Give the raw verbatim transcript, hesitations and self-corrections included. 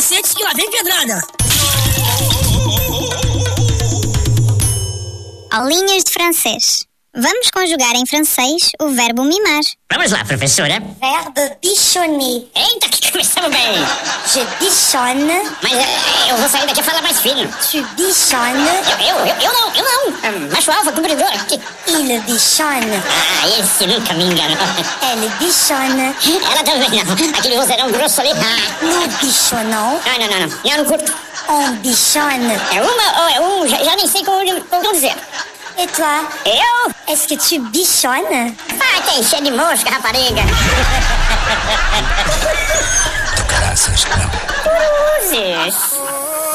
capacetes que lá vem pedrada. Aulinhas de francês. Vamos conjugar em francês o verbo mimar. Vamos lá, professora. Verbe bichonner. Eita, que começamos bem. Je bichonne. Mas é, eu vou sair daqui a falar mais fino. Tu bichonne. Eu, eu, eu, eu não, eu não. É, macho alfa, cobridor. Il bichonne. Ah, esse nunca me enganou. Elle bichonne. Ela também não. Aquele vozeirão grosso ali. Ah. Nous bichonnons. Não, não, não, não. Eu não curto. On bichonne. É uma ou é um, já, já nem sei como, como dizer. Et toi? Eu? Est-ce que tu bichonnes? Ah, tem cheio de mosca, rapariga. Do caraças, não. Cruzes.